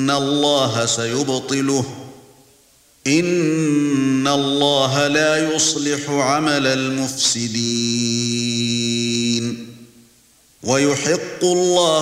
إِنَّ اللَّهَ سَيُبْطِلُهُ إِنَّ اللَّهَ لَا يُصْلِحُ عَمَلَ الْمُفْسِدِينَ وَيُحِقُّ اللَّهُ